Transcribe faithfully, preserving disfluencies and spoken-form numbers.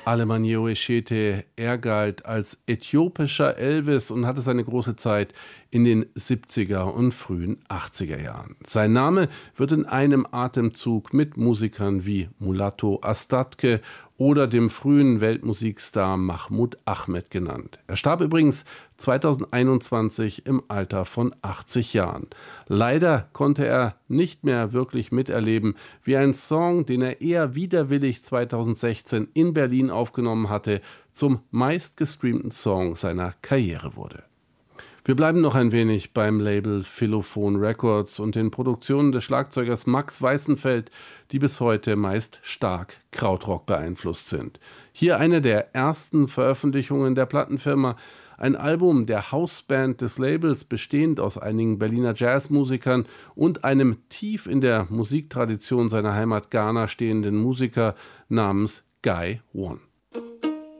Alemannia Eshete, er galt als äthiopischer Elvis und hatte seine große Zeit in den siebziger und frühen achtziger Jahren. Sein Name wird in einem Atemzug mit Musikern wie Mulatu Astatke oder dem frühen Weltmusikstar Mahmoud Ahmed genannt. Er starb übrigens zweitausendeinundzwanzig im Alter von achtzig Jahren. Leider konnte er nicht mehr wirklich miterleben, wie ein Song, den er eher widerwillig zweitausendsechzehn in Berlin aufgenommen hatte, zum meistgestreamten Song seiner Karriere wurde. Wir bleiben noch ein wenig beim Label Philophon Records und den Produktionen des Schlagzeugers Max Weißenfeld, die bis heute meist stark Krautrock beeinflusst sind. Hier eine der ersten Veröffentlichungen der Plattenfirma, ein Album der Hausband des Labels, bestehend aus einigen Berliner Jazzmusikern und einem tief in der Musiktradition seiner Heimat Ghana stehenden Musiker namens Guy One.